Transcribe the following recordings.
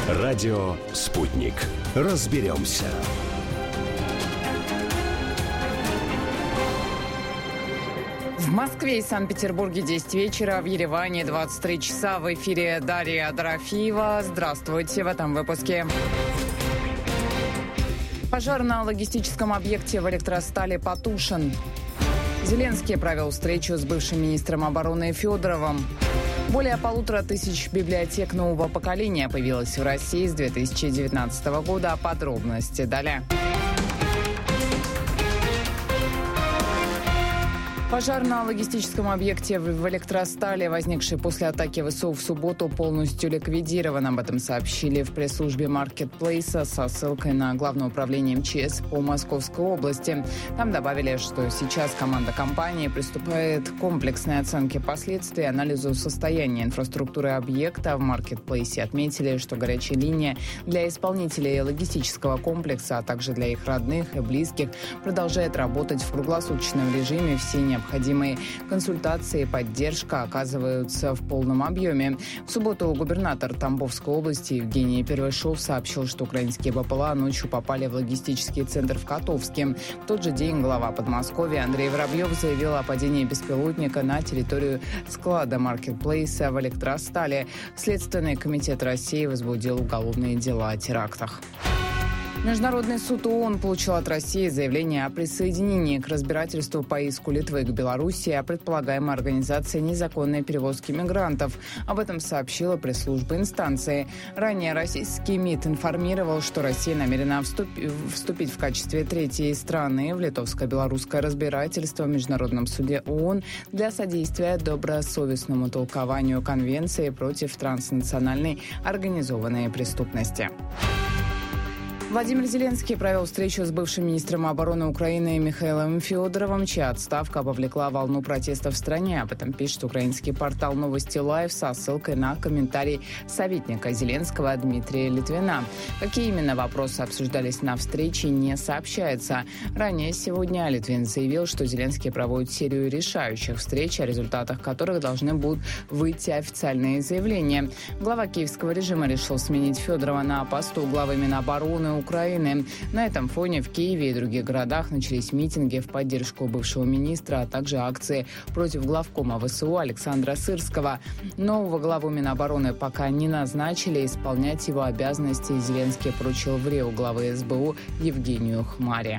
Радио «Спутник». Разберемся. В Москве и Санкт-Петербурге 10 вечера, в Ереване 23 часа. В эфире Дарья Дорофеева. Здравствуйте в этом выпуске. Пожар на логистическом объекте в Электростали потушен. Зеленский провел встречу с бывшим министром обороны Федоровым. Более 1500 библиотек нового поколения появилось в России с 2019 года. Подробности далее. Пожар на логистическом объекте в Электростале, возникший после атаки ВСУ в субботу, полностью ликвидирован. Об этом сообщили в пресс-службе Маркетплейса со ссылкой на Главное управление МЧС по Московской области. Там добавили, что сейчас команда компании приступает к комплексной оценке последствий и анализу состояния инфраструктуры объекта. В Маркетплейсе отметили, что горячая линия для исполнителей логистического комплекса, а также для их родных и близких продолжает работать в круглосуточном режиме. Все необходимые консультации и поддержка оказываются в полном объеме. В субботу губернатор Тамбовской области Евгений Первышов сообщил, что украинские БПЛА ночью попали в логистический центр в Котовске. В тот же день глава Подмосковья Андрей Воробьев заявил о падении беспилотника на территорию склада Маркетплейса в Электростале. Следственный комитет России возбудил уголовные дела о терактах. Международный суд ООН получил от России заявление о присоединении к разбирательству по иску Литвы к Белоруссии о предполагаемой организации незаконной перевозки мигрантов. Об этом сообщила пресс-служба инстанции. Ранее российский МИД информировал, что Россия намерена вступить в качестве третьей страны в литовско-белорусское разбирательство в Международном суде ООН для содействия добросовестному толкованию Конвенции против транснациональной организованной преступности. Владимир Зеленский провел встречу с бывшим министром обороны Украины Михаилом Федоровым, чья отставка повлекла волну протестов в стране. Об этом пишет украинский портал «Новости Лайв» со ссылкой на комментарий советника Зеленского Дмитрия Литвина. Какие именно вопросы обсуждались на встрече, не сообщается. Ранее сегодня Литвин заявил, что Зеленский проводит серию решающих встреч, о результатах которых должны будут выйти официальные заявления. Глава киевского режима решил сменить Федорова на посту главы Минобороны Украины. На этом фоне в Киеве и других городах начались митинги в поддержку бывшего министра, а также акции против главкома ВСУ Александра Сырского. Нового главу Минобороны пока не назначили. Исполнять его обязанности Зеленский поручил вреу главы СБУ Евгению Хмаре.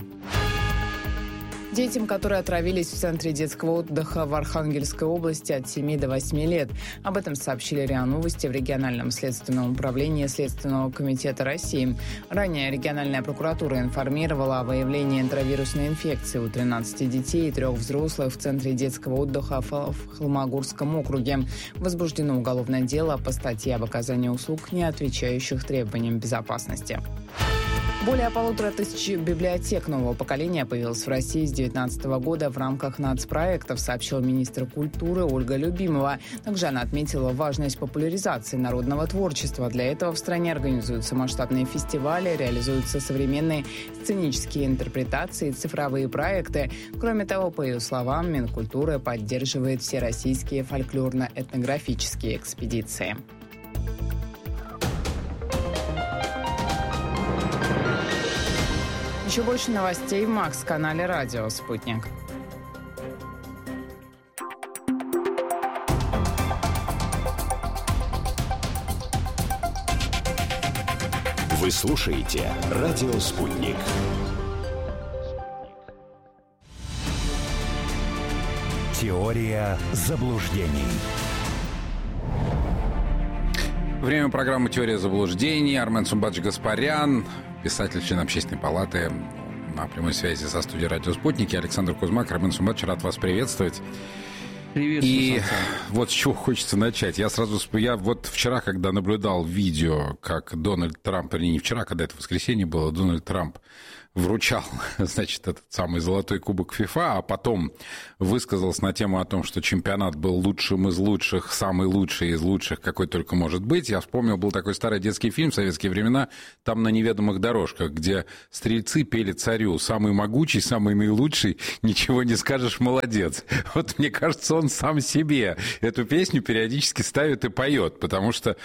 Детям, которые отравились в Центре детского отдыха в Архангельской области от 7 до 8 лет. Об этом сообщили РИА Новости в региональном следственном управлении Следственного комитета России. Ранее региональная прокуратура информировала о выявлении энтеровирусной инфекции у 13 детей и 3 взрослых в Центре детского отдыха в Холмогорском округе. Возбуждено уголовное дело по статье об оказании услуг, не отвечающих требованиям безопасности. Более 1500 библиотек нового поколения появилось в России с 2019 года в рамках нацпроектов, сообщил министр культуры Ольга Любимова. Также она отметила важность популяризации народного творчества. Для этого в стране организуются масштабные фестивали, реализуются современные сценические интерпретации и цифровые проекты. Кроме того, по ее словам, Минкультура поддерживает всероссийские фольклорно-этнографические экспедиции. Еще больше новостей в Макс-канале «Радио Спутник». Вы слушаете «Радио Спутник». Теория заблуждений. Время программы «Теория заблуждений». Армен Сумбадж-Гаспарян, писатель, член Общественной палаты, на прямой связи со студией «Радио Спутник». Александр Кузьмак. Армен Сумбадж, рад вас приветствовать. И вот с чего хочется начать. Я вот вчера, когда наблюдал видео, как Дональд Трамп, или не вчера, когда это воскресенье было, Дональд Трамп вручал, значит, этот самый золотой кубок ФИФА, а потом высказался на тему о том, что чемпионат был лучшим из лучших, самый лучший из лучших, какой только может быть. Я вспомнил, был такой старый детский фильм в советские времена, там на неведомых дорожках, где стрельцы пели царю: самый могучий, самый наилучший, ничего не скажешь, молодец. Вот мне кажется, он сам себе эту песню периодически ставит и поет, потому что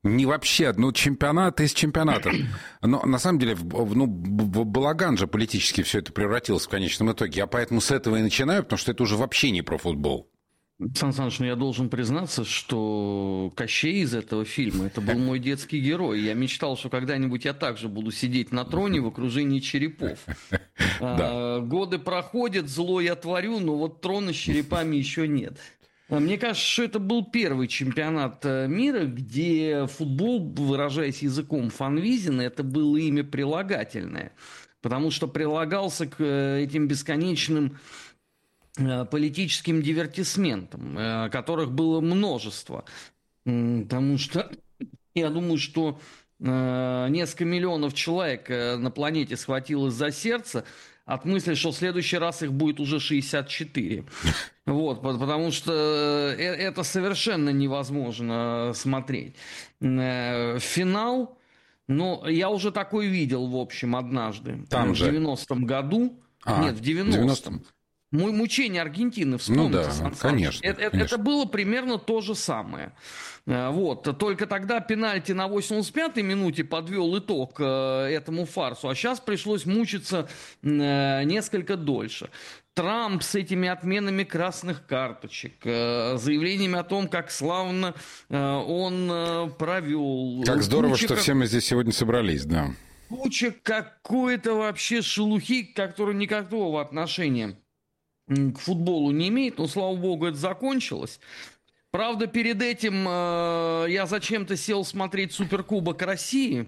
Не вообще, чемпионат из чемпионатов. Но на самом деле, в балаган же политически все это превратилось в конечном итоге. Я поэтому с этого и начинаю, потому что это уже вообще не про футбол. Сан Саныч, я должен признаться, что Кощей из этого фильма, это был мой детский герой. Я мечтал, что когда-нибудь я также буду сидеть на троне в окружении черепов. Годы проходят, зло я творю, но вот трона с черепами еще нет. Мне кажется, что это был первый чемпионат мира, где футбол, выражаясь языком Фанвизина, это было имя прилагательное. Потому что прилагался к этим бесконечным политическим дивертисментам, которых было множество. Потому что я думаю, что несколько миллионов человек на планете схватилось за сердце от мысли, что в следующий раз их будет уже 64. Вот, потому что это совершенно невозможно смотреть. Финал, я уже такой видел, в общем, однажды. Там в же. 90-м году. Нет, в 90-м. Мучение Аргентины, вспомните. Конечно. Это было примерно то же самое. Вот. Только тогда пенальти на 85-й минуте подвел итог этому фарсу, а сейчас пришлось мучиться несколько дольше. Трамп с этими отменами красных карточек, заявлениями о том, как славно он провел. Как здорово, что все мы здесь сегодня собрались, да. Куча какой-то вообще шелухи, которая никакого отношения к футболу не имеет, но, слава богу, это закончилось. Правда, перед этим я зачем-то сел смотреть Суперкубок России.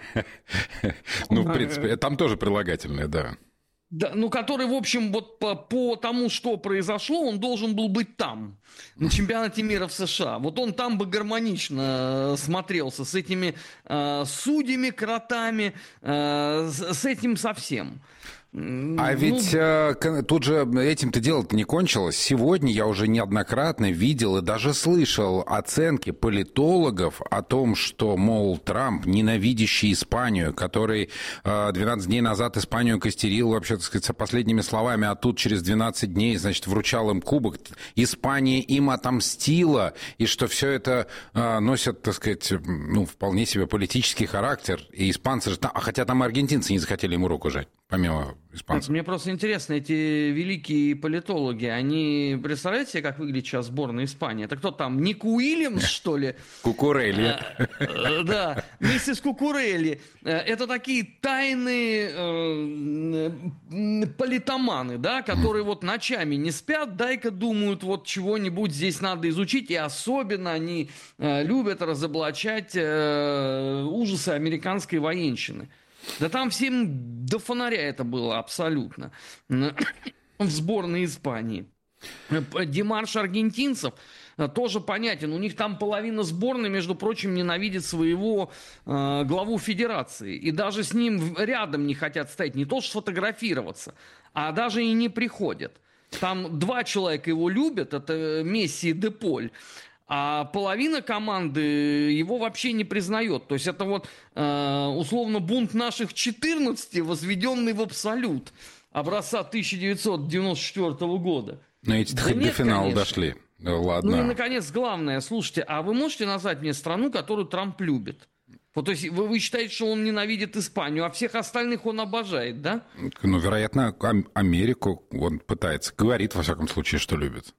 В принципе, там тоже прилагательное, да. Да, который, в общем, вот по тому, что произошло, он должен был быть там, на чемпионате мира в США. Вот он там бы гармонично смотрелся с этими судьями, кротами, с этим совсем. Ведь тут же этим-то дело-то не кончилось. Сегодня я уже неоднократно видел и даже слышал оценки политологов о том, что, мол, Трамп, ненавидящий Испанию, который 12 дней назад Испанию костерил, вообще, так сказать, последними словами, а тут через 12 дней, значит, вручал им кубок, Испания им отомстила, и что все это носит, так сказать, вполне себе политический характер. И испанцы же, хотя там аргентинцы не захотели ему руку жать, помимо испанцев. Мне просто интересно, эти великие политологи, они, представляете себе, как выглядит сейчас сборная Испании? Это кто там, Ник Уильямс, что ли? Кукурелли. Да, миссис Кукурелли. Это такие тайные политоманы, да, которые вот ночами не спят, дай-ка думают, вот чего-нибудь здесь надо изучить, и особенно они любят разоблачать ужасы американской военщины. Да там всем до фонаря это было абсолютно. В сборной Испании. Демарш аргентинцев тоже понятен. У них там половина сборной, между прочим, ненавидит своего главу федерации. И даже с ним рядом не хотят стоять. Не то что сфотографироваться, а даже и не приходят. Там 2 человека его любят. Это Месси и Деполь. А половина команды его вообще не признает. То есть это вот условно бунт наших 14, возведенный в абсолют образца 1994 года. Но эти до финала дошли. Ладно. И, наконец, главное, слушайте, а вы можете назвать мне страну, которую Трамп любит? Вот, то есть вы считаете, что он ненавидит Испанию, а всех остальных он обожает, да? Вероятно, Америку он пытается, говорит, во всяком случае, что любит.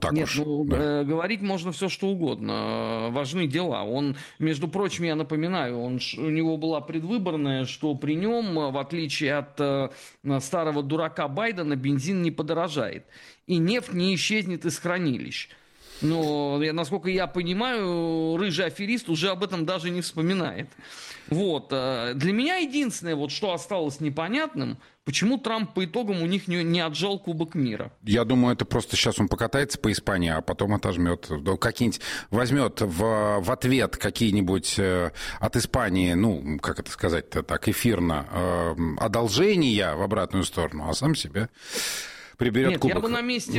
Говорить можно все, что угодно. Важны дела. Он, между прочим, я напоминаю, у него была предвыборная, что при нем, в отличие от старого дурака Байдена, бензин не подорожает. И нефть не исчезнет из хранилищ. Но, насколько я понимаю, рыжий аферист уже об этом даже не вспоминает. Вот. Для меня единственное, вот, что осталось непонятным, почему Трамп по итогам у них не отжал Кубок мира. Я думаю, это просто сейчас он покатается по Испании, а потом отожмет. Какие-нибудь возьмет в ответ какие-нибудь от Испании, как это сказать-то так, эфирно, одолжения в обратную сторону, а сам себе приберет кубок. Я бы на месте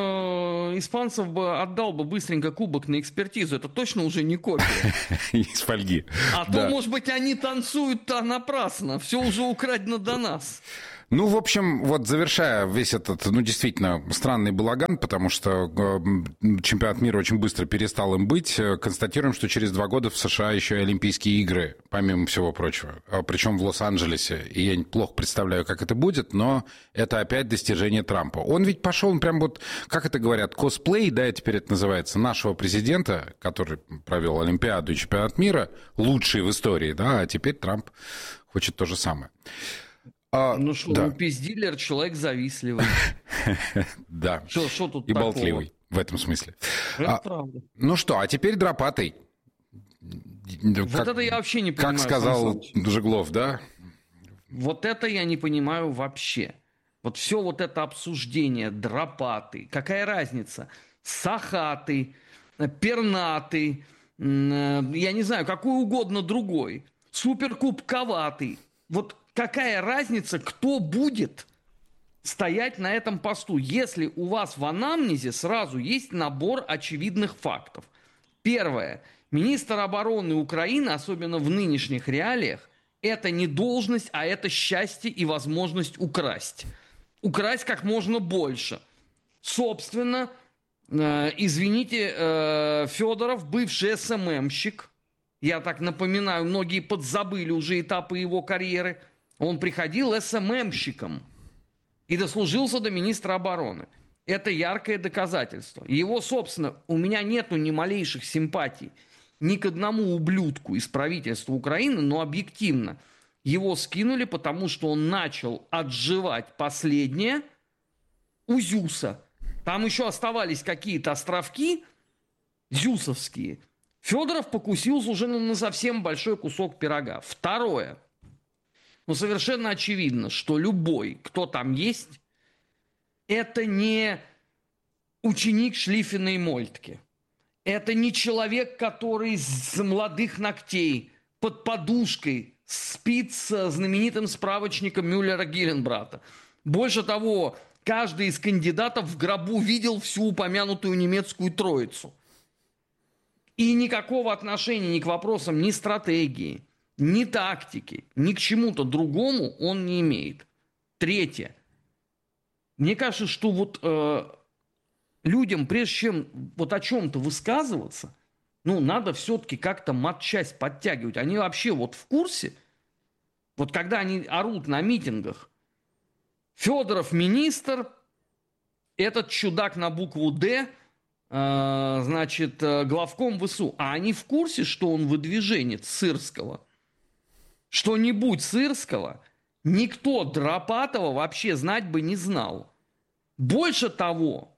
испанцев отдал бы быстренько кубок на экспертизу. Это точно уже не копия. Из фольги. То, может быть, они танцуют-то напрасно. Все уже украдено до нас. Ну, в общем, вот завершая весь этот, ну, действительно, странный балаган, потому что чемпионат мира очень быстро перестал им быть, констатируем, что через 2 года в США еще и Олимпийские игры, помимо всего прочего, причем в Лос-Анджелесе. И я плохо представляю, как это будет, но это опять достижение Трампа. Он ведь пошел, он прям вот, как это говорят, косплей, да, теперь это называется, нашего президента, который провел Олимпиаду и чемпионат мира, лучший в истории, да, а теперь Трамп хочет то же самое. Ну что, да. Пиздилер, человек завистливый. Да. Что тут и такого? болтливый в этом смысле. Это правда. Ну что, а теперь дропатый. Вот это я вообще не понимаю. Как сказал Жиглов, да? Вот это я не понимаю вообще. Вот все вот это обсуждение, дропатый, какая разница? Сахатый, пернатый, я не знаю, какой угодно другой. Суперкубковатый. Вот какая разница, кто будет стоять на этом посту, если у вас в анамнезе сразу есть набор очевидных фактов. Первое. Министр обороны Украины, особенно в нынешних реалиях, это не должность, а это счастье и возможность украсть. Украсть как можно больше. Собственно, извините, Федоров, бывший СММщик, я так напоминаю, многие подзабыли уже этапы его карьеры, он приходил СММщиком и дослужился до министра обороны. Это яркое доказательство. Его, собственно, у меня нету ни малейших симпатий ни к одному ублюдку из правительства Украины, но объективно его скинули, потому что он начал отживать последнее у Зюса. Там еще оставались какие-то островки зюсовские. Федоров покусился уже на совсем большой кусок пирога. Второе. Ну, совершенно очевидно, что любой, кто там есть, это не ученик Шлиффеной Мольтке. Это не человек, который с молодых ногтей под подушкой спит с знаменитым справочником Мюллера-Гилленбрата. Больше того, каждый из кандидатов в гробу видел всю упомянутую немецкую троицу. И никакого отношения ни к вопросам ни стратегии, ни тактики, ни к чему-то другому он не имеет. Третье. Мне кажется, что вот людям, прежде чем вот о чем-то высказываться, ну, надо все-таки как-то матчасть подтягивать. Они вообще вот в курсе, вот когда они орут на митингах, Федоров министр, этот чудак на букву «Д», значит, главком ВСУ. А они в курсе, что он выдвиженец Сырского? Что-нибудь Сырского никто Дропатова вообще знать бы не знал. Больше того,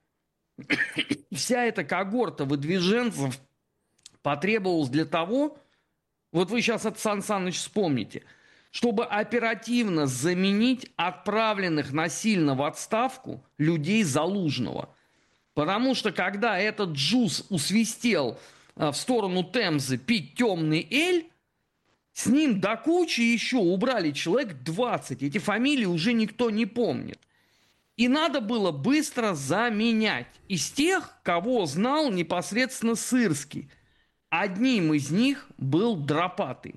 вся эта когорта выдвиженцев потребовалась для того, вот вы сейчас это, Сан Саныч, вспомните, чтобы оперативно заменить отправленных насильно в отставку людей Залужного. Потому что когда этот Джуз усвистел в сторону Темзы пить темный эль, с ним до кучи еще убрали человек 20. Эти фамилии уже никто не помнит. И надо было быстро заменять из тех, кого знал непосредственно Сырский. Одним из них был Дропатый.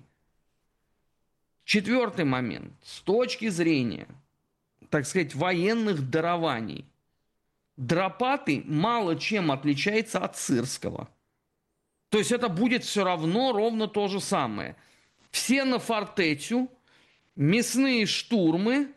Четвертый момент. С точки зрения, так сказать, военных дарований, Дропатый мало чем отличается от Сырского. То есть это будет все равно ровно то же самое. Все на фортецю, мясные штурмы,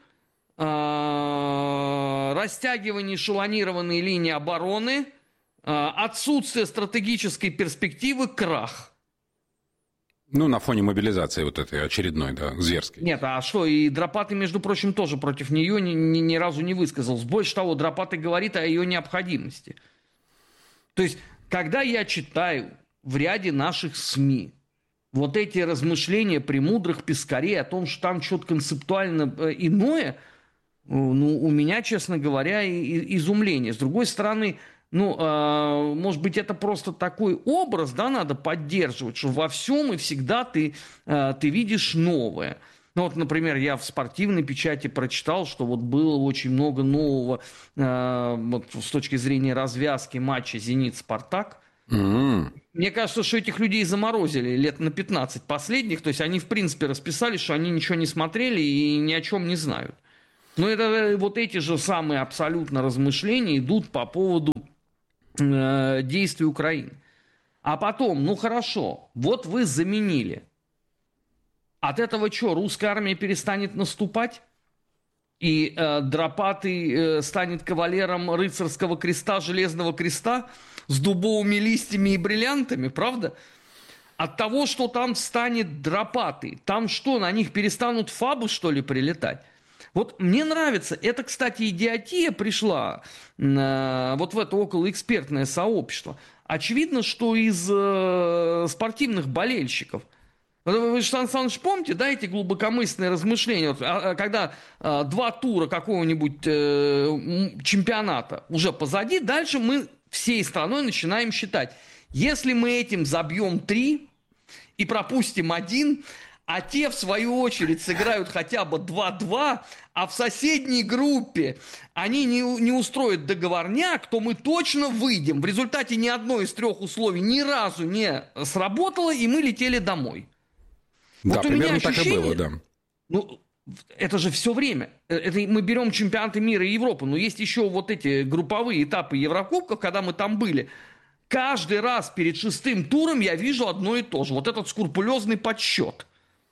растягивание эшелонированной линии обороны, отсутствие стратегической перспективы, крах. Ну, на фоне мобилизации вот этой очередной, да, зверской. Нет, а что, и Дропатый, между прочим, тоже против нее ни разу не высказался. Больше того, Дропатый говорит о ее необходимости. То есть, когда я читаю в ряде наших СМИ вот эти размышления премудрых пескарей о том, что там что-то концептуально иное, ну, у меня, честно говоря, изумление. С другой стороны, ну, может быть, это просто такой образ, да, надо поддерживать, что во всем и всегда ты видишь новое. Ну, вот, например, я в спортивной печати прочитал, что вот было очень много нового вот, с точки зрения развязки матча «Зенит-Спартак». Мне кажется, что этих людей заморозили лет на 15 последних, то есть они, в принципе, расписали, что они ничего не смотрели и ни о чем не знают. Но это вот эти же самые абсолютно размышления идут по поводу действий Украины. А потом, ну хорошо, вот вы заменили. От этого что, русская армия перестанет наступать? И Дропатый станет кавалером рыцарского креста, железного креста с дубовыми листьями и бриллиантами, правда? От того, что там станет Дропатый, там что, на них перестанут фабы, что ли, прилетать? Вот мне нравится, это, кстати, идиотия пришла вот в это околоэкспертное сообщество. Очевидно, что из спортивных болельщиков. Вы же, Сан Саныч, помните, да, эти глубокомысленные размышления, вот, когда 2 тура какого-нибудь чемпионата уже позади, дальше мы всей страной начинаем считать, если мы этим забьем 3 и пропустим 1, а те, в свою очередь, сыграют хотя бы 2-2, а в соседней группе они не устроят договорняк, то мы точно выйдем. В результате ни одно из 3 условий ни разу не сработало, и мы летели домой. Да, вот примерно так и было, да. Ну, это же все время. Это мы берем чемпионаты мира и Европы, но есть еще вот эти групповые этапы Еврокубков, когда мы там были. Каждый раз перед 6-м туром я вижу одно и то же. Вот этот скрупулезный подсчет.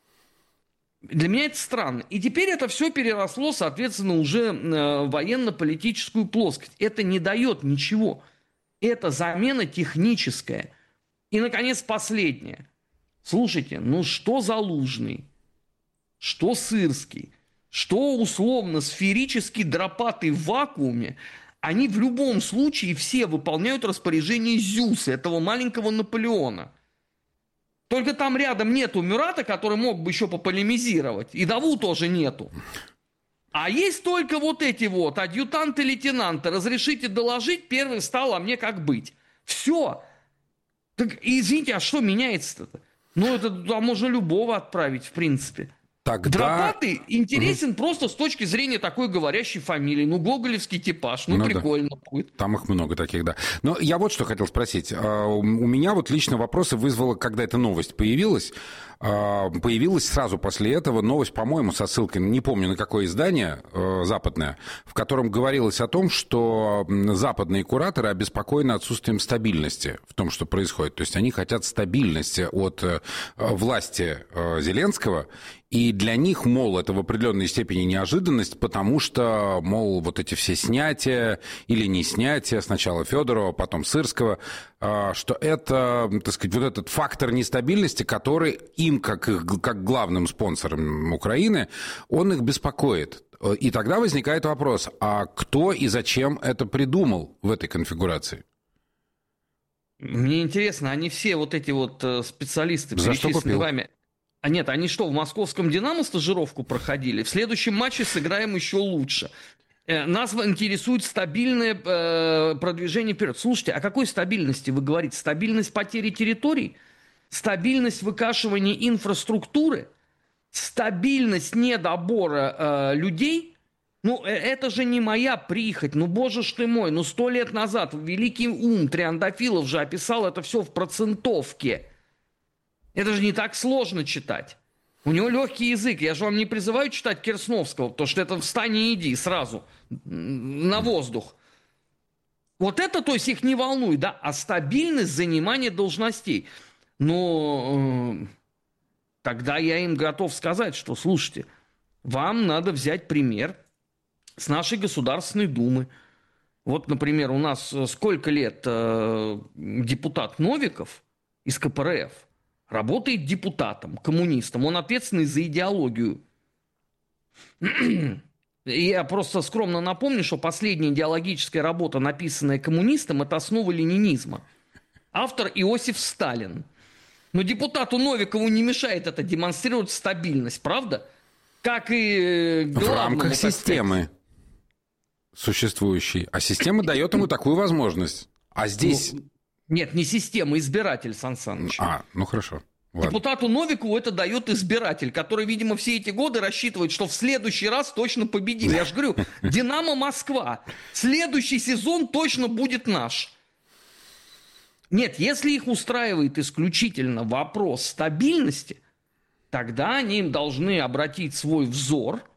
Для меня это странно. И теперь это все переросло, соответственно, уже в военно-политическую плоскость. Это не дает ничего. Это замена техническая. И, наконец, последнее. Слушайте, ну что Залужный, что Сырский, что условно сферический Дропатый в вакууме, они в любом случае все выполняют распоряжение Зюса, этого маленького Наполеона. Только там рядом нету Мюрата, который мог бы еще пополемизировать, и Даву тоже нету. А есть только вот эти вот адъютанты-лейтенанты. Разрешите доложить, первый стал, а мне как быть? Все. Так, извините, а что меняется-то? Ну, это туда можно любого отправить, в принципе. Тогда... Дропатый интересен просто с точки зрения такой говорящей фамилии. Ну, гоголевский типаж, ну прикольно да. Будет. Там их много таких, да. Но я вот что хотел спросить. У меня вот лично вопросы вызвало, когда эта новость появилась. Появилась сразу после этого новость, по-моему, со ссылкой, не помню, на какое издание западное, в котором говорилось о том, что западные кураторы обеспокоены отсутствием стабильности в том, что происходит. То есть они хотят стабильности от власти Зеленского, и для них, мол, это в определенной степени неожиданность, потому что, мол, вот эти все снятия или не снятия, сначала Федорова, потом Сырского, что это, так сказать, вот этот фактор нестабильности, который им, как главным спонсором Украины, он их беспокоит. И тогда возникает вопрос, а кто и зачем это придумал в этой конфигурации? Мне интересно, они все вот эти вот специалисты, перечисленные вами... А нет, они что, в московском «Динамо» стажировку проходили? В следующем матче сыграем еще лучше. Нас интересует стабильное продвижение вперед. Слушайте, о какой стабильности вы говорите? Стабильность потери территорий? Стабильность выкашивания инфраструктуры? Стабильность недобора людей? Ну, это же не моя прихоть. Ну, боже ж ты мой. Ну, 100 лет назад великий ум Триандафилов же описал это все в процентовке. Это же не так сложно читать. У него легкий язык. Я же вам не призываю читать Керсновского, потому что это встань и иди сразу на воздух. Вот это, то есть, их не волнует, да? А стабильность занимания должностей. Но тогда я им готов сказать, что, слушайте, вам надо взять пример с нашей Государственной Думы. Вот, например, у нас сколько лет депутат Новиков из КПРФ работает депутатом, коммунистом. Он ответственный за идеологию. Я просто скромно напомню, что последняя идеологическая работа, написанная коммунистом, это «Основа ленинизма». Автор Иосиф Сталин. Но депутату Новикову не мешает это демонстрировать стабильность, правда? Как и главному, в рамках системы существующей. А система дает ему такую возможность. А здесь... Нет, не система, избиратель, Сан Саныч. Ну хорошо. Ладно. Депутату Новикову это дает избиратель, который, видимо, все эти годы рассчитывает, что в следующий раз точно победим. Я же говорю, «Динамо Москва». Следующий сезон точно будет наш. Нет, если их устраивает исключительно вопрос стабильности, тогда они им должны обратить свой взор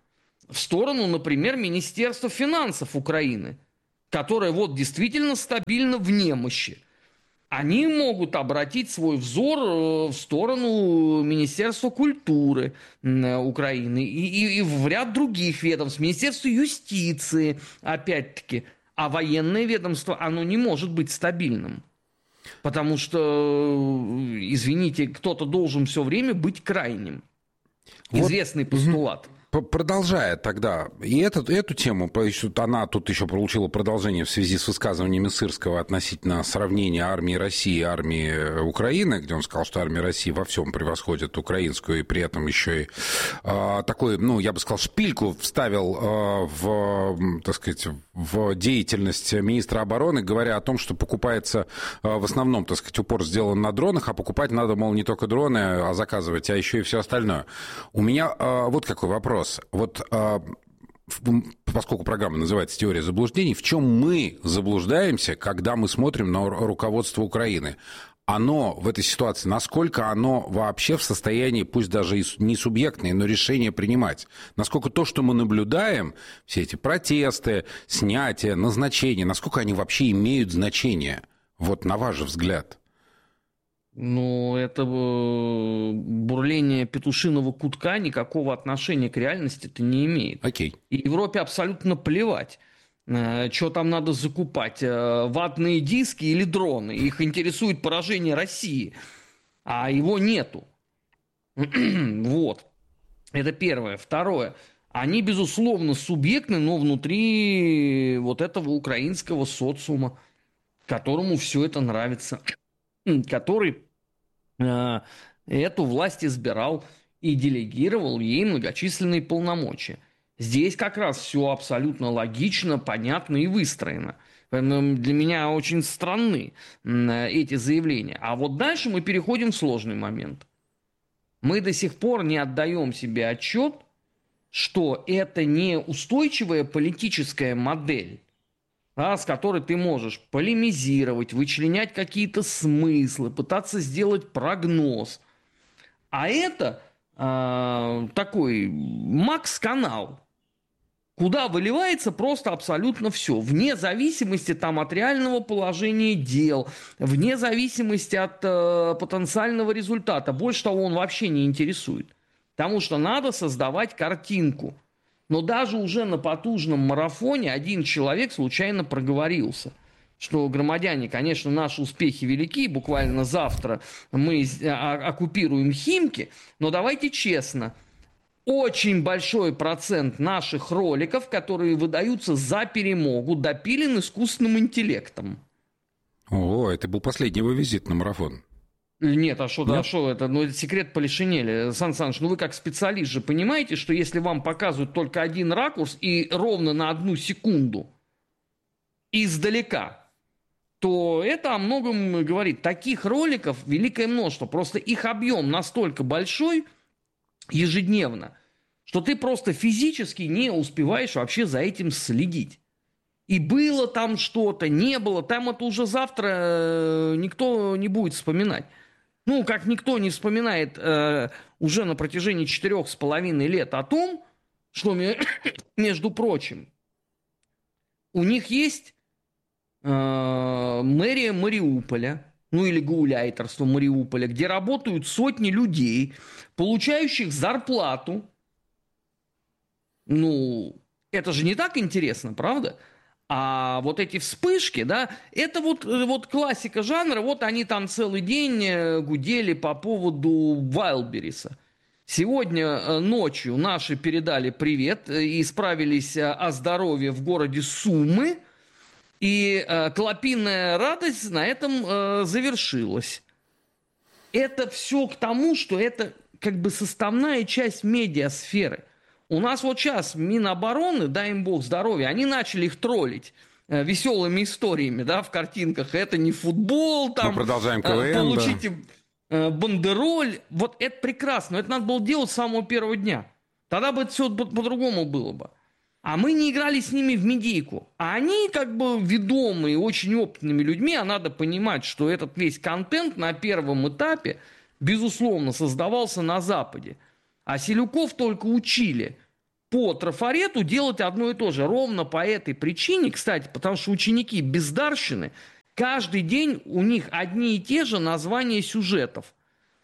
в сторону, например, Министерства финансов Украины, которое вот действительно стабильно в немощи. Они могут обратить свой взор в сторону Министерства культуры Украины и в ряд других ведомств, Министерства юстиции, опять-таки. А военное ведомство, оно не может быть стабильным. Потому что, извините, кто-то должен все время быть крайним. Известный постулат. Продолжая тогда, и эту тему, она тут еще получила продолжение в связи с высказываниями Сырского относительно сравнения армии России и армии Украины, где он сказал, что армия России во всем превосходит украинскую, и при этом еще и такой, я бы сказал, шпильку вставил так сказать, в деятельность министра обороны, говоря о том, что покупается в основном, так сказать, упор сделан на дронах, а покупать надо, мол, не только дроны, а заказывать, а еще и все остальное. У меня вот какой вопрос. Вот поскольку программа называется «Теория заблуждений», в чем мы заблуждаемся, когда мы смотрим на руководство Украины? Оно в этой ситуации, насколько оно вообще в состоянии, пусть даже и не субъектное, но решение принимать? Насколько то, что мы наблюдаем, все эти протесты, снятия, назначения, насколько они вообще имеют значение? Вот на ваш взгляд. Это бурление петушиного кутка никакого отношения к реальности-то не имеет. Окей. И Европе абсолютно плевать, что там надо закупать, ватные диски или дроны. Их интересует поражение России, а его нету. Вот. Это первое. Второе. Они, безусловно, субъектны, но внутри вот этого украинского социума, которому все это нравится, который эту власть избирал и делегировал ей многочисленные полномочия. Здесь как раз все абсолютно логично, понятно и выстроено. Поэтому для меня очень странны эти заявления. А вот дальше мы переходим в сложный момент. Мы до сих пор не отдаем себе отчет, что это не устойчивая политическая модель, с которой ты можешь полемизировать, вычленять какие-то смыслы, пытаться сделать прогноз. А это такой Макс-канал, куда выливается просто абсолютно все, вне зависимости от реального положения дел, вне зависимости от потенциального результата. Больше того, он вообще не интересует. Потому что надо создавать картинку. Но даже уже на потужном марафоне один человек случайно проговорился, что, громадяне, конечно, наши успехи велики, буквально завтра мы оккупируем Химки, но давайте честно, очень большой процент наших роликов, которые выдаются за перемогу, допилен искусственным интеллектом. О, это был последний его визит на марафон. Нет, это? Это секрет Полишинеля. Сан Саныч, вы как специалист же понимаете, что если вам показывают только один ракурс и ровно на 1 секунду издалека, то это о многом говорит. Таких роликов великое множество. Просто их объем настолько большой ежедневно, что ты просто физически не успеваешь вообще за этим следить. И было там что-то, не было, там это уже завтра никто не будет вспоминать. Как никто не вспоминает уже на протяжении 4,5 лет о том, что, между прочим, у них есть мэрия Мариуполя, или гауляйтерство Мариуполя, где работают сотни людей, получающих зарплату. Это же не так интересно, правда? А вот эти вспышки, это вот классика жанра, вот они там целый день гудели по поводу Вайлдберриса. Сегодня ночью наши передали привет и справились о здоровье в городе Сумы, и клопиная радость на этом завершилась. Это все к тому, что это как бы составная часть медиасферы. У нас вот сейчас Минобороны, дай им бог здоровья, они начали их троллить веселыми историями, в картинках. Это не футбол, там, мы продолжаем КВН, получите бандероль. Вот это прекрасно, это надо было делать с самого первого дня. Тогда бы это все по-другому было бы. А мы не играли с ними в медийку. А они как бы ведомые, очень опытными людьми, а надо понимать, что этот весь контент на первом этапе, безусловно, создавался на Западе. А селюков только учили по трафарету делать одно и то же. Ровно по этой причине, кстати, потому что ученики бездарщины, каждый день у них одни и те же названия сюжетов.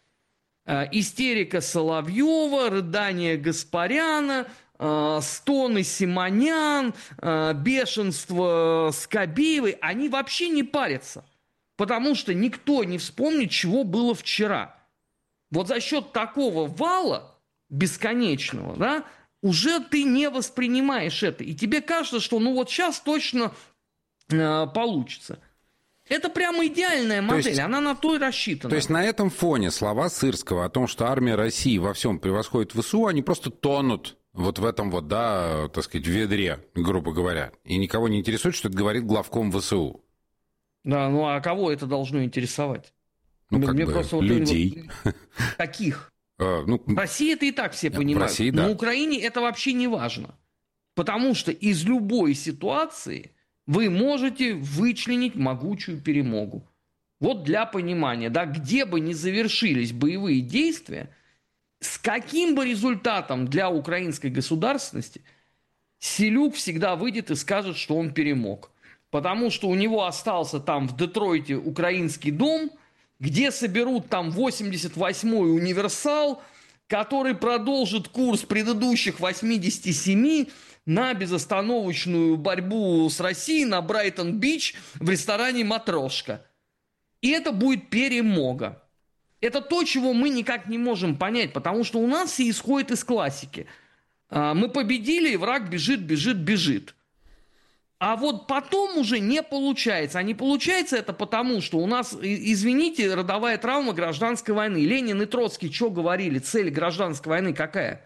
Истерика Соловьева, рыдание Гаспаряна, стоны Симонян, бешенство Скобеевой. Они вообще не парятся, потому что никто не вспомнит, чего было вчера. Вот за счет такого вала бесконечного, да, уже ты не воспринимаешь это. И тебе кажется, что ну вот сейчас точно получится. Это прямо идеальная модель, она на то и рассчитана. То есть на этом фоне слова Сырского о том, что армия России во всем превосходит ВСУ, они просто тонут вот в этом вот, да, так сказать, ведре, грубо говоря. И никого не интересует, что это говорит главком ВСУ. Да, ну а кого это должно интересовать? Ну, как мне бы просто людей. Каких? В России это и так все понимают. В России, да. На Украине это вообще не важно. Потому что из любой ситуации вы можете вычленить могучую перемогу. Вот для понимания, да, где бы ни завершились боевые действия, с каким бы результатом для украинской государственности, Селюк всегда выйдет и скажет, что он перемог. Потому что у него остался там в Детройте украинский дом, где соберут там 88-й универсал, который продолжит курс предыдущих 87 на безостановочную борьбу с Россией на Брайтон-Бич в ресторане «Матрошка». И это будет перемога. Это то, чего мы никак не можем понять, потому что у нас все исходит из классики. Мы победили, и враг бежит, бежит, бежит. А вот потом уже не получается. А не получается это потому, что у нас, извините, родовая травма гражданской войны. Ленин и Троцкий что говорили? Цель гражданской войны какая?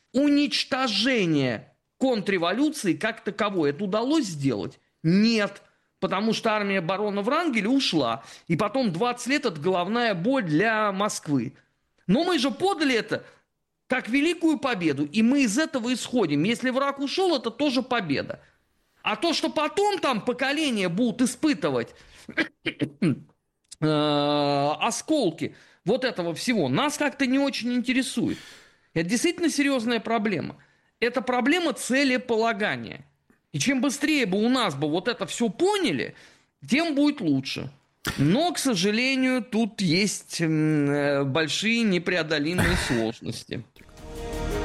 Уничтожение контрреволюции как таковой. Это удалось сделать? Нет. Потому что армия барона Врангеля ушла. И потом 20 лет это головная боль для Москвы. Но мы же подали это как великую победу. И мы из этого исходим. Если враг ушел, это тоже победа. А то, что потом там поколения будут испытывать осколки вот этого всего, нас как-то не очень интересует. Это действительно серьезная проблема. Это проблема целеполагания. И чем быстрее бы у нас бы вот это все поняли, тем будет лучше. Но, к сожалению, тут есть большие непреодолимые сложности.